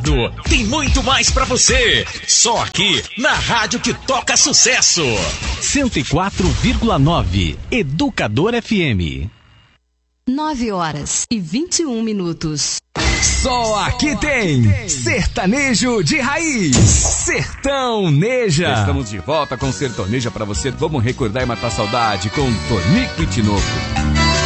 ligado, tem muito mais pra você. Só aqui na rádio que toca sucesso. 104,9 Educador FM. 9h21. Só aqui tem Sertanejo de Raiz. Sertãoneja. Estamos de volta com Sertaneja pra você. Vamos recordar e matar saudade com Tonico e Tinoco.